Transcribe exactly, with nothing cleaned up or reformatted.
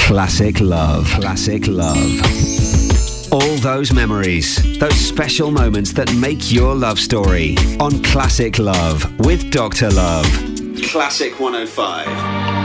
Classic Love. Classic Love. All those memories, those special moments that make your love story on Classic Love with Doctor Love. Classic one oh five.